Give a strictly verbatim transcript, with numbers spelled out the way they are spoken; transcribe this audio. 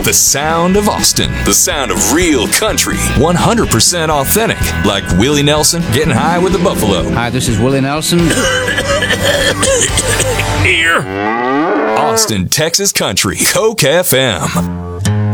The sound of Austin. The sound of real country. one hundred percent authentic. Like Willie Nelson getting high with the buffalo. Hi, this is Willie Nelson. Here. Austin, Texas country. Coke F M.